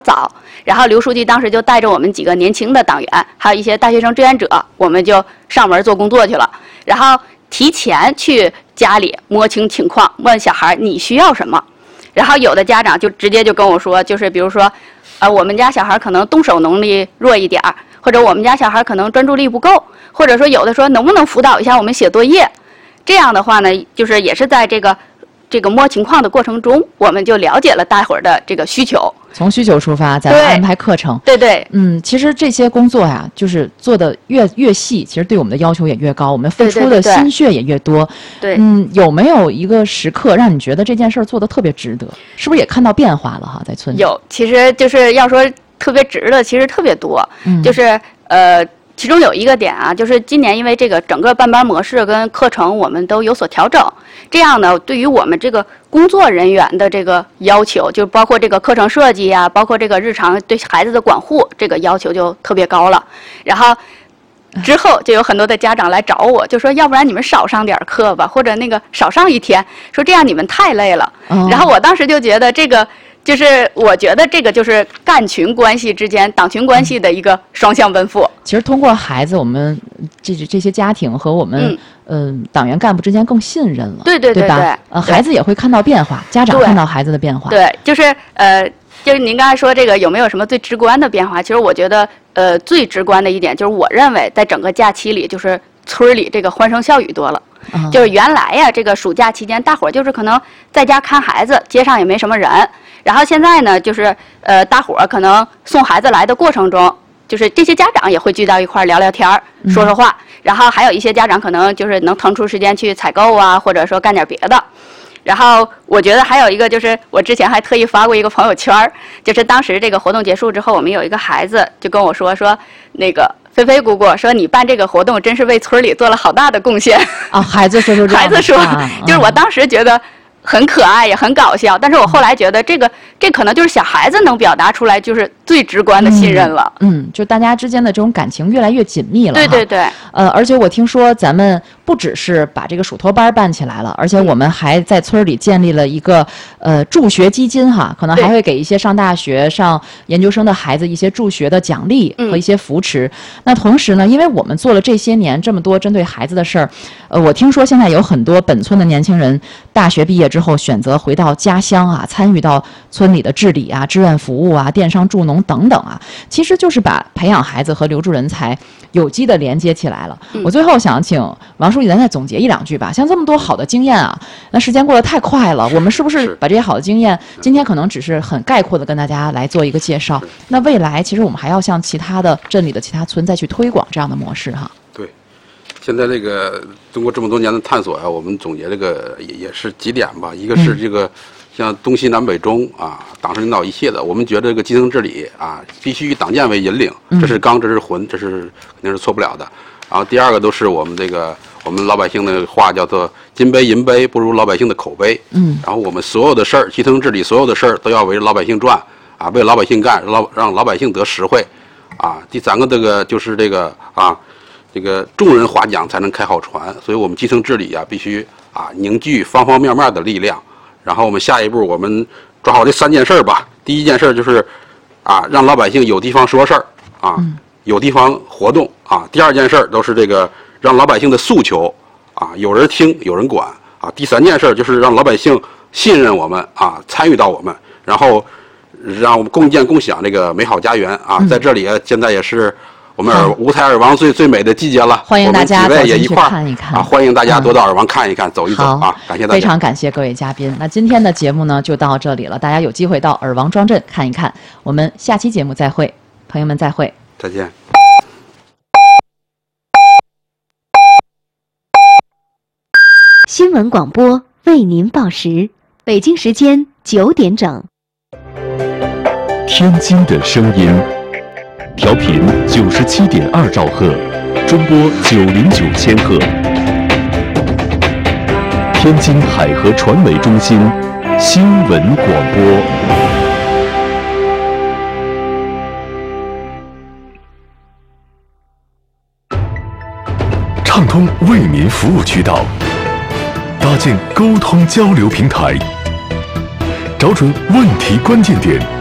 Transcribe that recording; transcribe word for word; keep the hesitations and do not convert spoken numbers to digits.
早，然后刘书记当时就带着我们几个年轻的党员，还有一些大学生志愿者，我们就上门做工作去了。然后提前去家里摸清情况，问小孩你需要什么。然后有的家长就直接就跟我说，就是比如说，呃，我们家小孩可能动手能力弱一点儿，或者我们家小孩可能专注力不够，或者说有的说能不能辅导一下我们写作业。这样的话呢，就是也是在这个。这个摸情况的过程中，我们就了解了大伙儿的这个需求， 从需求出发，咱们安排课程。 对对， 嗯，其实这些工作呀，就是做的越越细，其实对我们的要求也越高，我们付出的心血也越多。 对， 嗯，有没有一个时刻让你觉得这件事儿做的特别值得？是不是也看到变化了哈？在村里有，其实就是要说特别值的，其实特别多，嗯、就是呃。其中有一个点啊，就是今年因为这个整个办班模式跟课程我们都有所调整，这样呢，对于我们这个工作人员的这个要求，就包括这个课程设计呀、啊，包括这个日常对孩子的管护，这个要求就特别高了。然后之后就有很多的家长来找我，就说要不然你们少上点课吧，或者那个少上一天，说这样你们太累了。哦、然后我当时就觉得这个。就是我觉得这个就是干群关系之间、党群关系的一个双向奔赴。 其实通过孩子，我们这这些家庭和我们嗯、呃、党员干部之间更信任了， 对对对对吧？ 对呃，孩子也会看到变化，家长看到孩子的变化。 对，就是呃，就是您刚才说这个有没有什么最直观的变化？其实我觉得呃最直观的一点就是我认为在整个假期里，就是村里这个欢声笑语多了。嗯、就是原来呀，这个暑假期间，大伙儿就是可能在家看孩子，街上也没什么人。然后现在呢，就是呃，大伙儿可能送孩子来的过程中，就是这些家长也会聚到一块儿聊聊天儿、说说话。嗯、然后还有一些家长可能就是能腾出时间去采购啊，或者说干点别的。然后我觉得还有一个就是，我之前还特意发过一个朋友圈儿，就是当时这个活动结束之后，我们有一个孩子就跟我说说那个。菲菲姑姑说：“你办这个活动真是为村里做了好大的贡献。” 啊，孩子说说这样， 孩子说， 啊、 就是我当时觉得很可爱，也很搞笑。但是我后来觉得，这个这可能就是小孩子能表达出来，就是最直观的信任了。 嗯，嗯就大家之间的这种感情越来越紧密了。 对对对。 呃，而且我听说咱们不只是把这个暑托班办起来了，而且我们还在村里建立了一个呃助学基金哈，可能还会给一些上大学、上研究生的孩子一些助学的奖励和一些扶持。嗯、那同时呢，因为我们做了这些年这么多针对孩子的事儿，呃，我听说现在有很多本村的年轻人大学毕业之后选择回到家乡啊，参与到村里的治理啊、志愿服务啊、电商助农等等啊，其实就是把培养孩子和留住人才有机的连接起来了。嗯、我最后想请王书记咱再总结一两句吧。像这么多好的经验啊，那时间过得太快了，我们是不是把这些好的经验，今天可能只是很概括的跟大家来做一个介绍？那未来其实我们还要向其他的镇里的其他村再去推广这样的模式哈。 对，现在这个经过这么多年的探索呀、啊，我们总结这个也也是几点吧。一个是这个。嗯像东西南北中啊，党是领导一切的。我们觉得这个基层治理啊，必须以党建为引领，这是纲，这是魂，这是肯定是错不了的。然后第二个都是我们这个我们老百姓的话叫做金杯银杯不如老百姓的口碑。嗯。然后我们所有的事儿，基层治理所有的事儿都要围着老百姓转啊，为老百姓干，老让老百姓得实惠啊。第三个这个就是这个啊，这个众人划桨才能开好船，所以我们基层治理啊，必须啊凝聚方方面面的力量。然后我们下一步，我们抓好这三件事吧。第一件事就是，啊，让老百姓有地方说事儿啊，嗯、有地方活动啊。第二件事都是这个让老百姓的诉求啊有人听有人管啊。第三件事就是让老百姓信任我们啊，参与到我们，然后让我们共建共享这个美好家园啊。嗯、在这里现在也是。我们耳五彩耳王最最美的季节了， 欢迎大家走进去看一看啊！欢迎大家多到耳王看一看，嗯、走一走啊！感谢大家， 非常感谢各位嘉宾。那今天的节目呢就到这里了，大家有机会到耳王庄镇看一看。我们下期节目再会，朋友们再会， 再见。 新闻广播为您报时，北京时间九点整。 天津的声音。调频九十七点二兆赫，中波九零九千赫。天津海河传媒中心新闻广播。畅通为民服务渠道，搭建沟通交流平台，找准问题关键点。